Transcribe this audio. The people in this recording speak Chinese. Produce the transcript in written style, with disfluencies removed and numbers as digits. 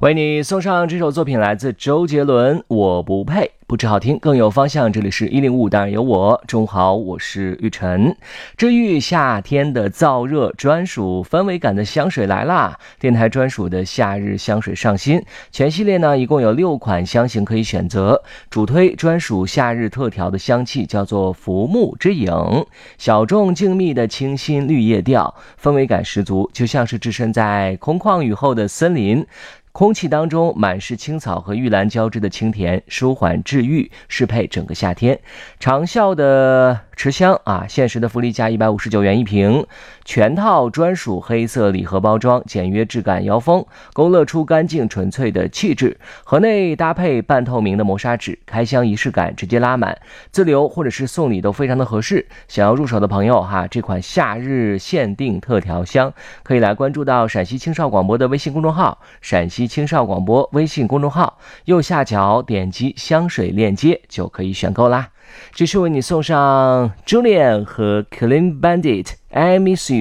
为你送上这首作品，来自周杰伦，《我不配》，不止好听更有方向。这里是105，当然有我。中午好，我是玉晨。治愈夏天的燥热，专属氛围感的香水来啦！电台专属的夏日香水上新，全系列呢一共有6款香型可以选择。主推专属夏日特调的香气，叫做浮木之影，小众静谧的清新绿叶调，氛围感十足，就像是置身在空旷雨后的森林。空气当中满是青草和玉兰交织的清甜，舒缓治愈，适配整个夏天。长效的持香啊，限时的福利价159元一瓶，全套专属黑色礼盒包装，简约质感腰封，勾勒出干净纯粹的气质。盒内搭配半透明的磨砂纸，开箱仪式感直接拉满，自留或者是送礼都非常的合适。想要入手的朋友哈，这款夏日限定特调香可以来关注到陕西青少广播的微信公众号，陕西青少广播微信公众号右下角点击香水链接就可以选购啦。这是为你送上 Julian 和 Clean Bandit I Miss You。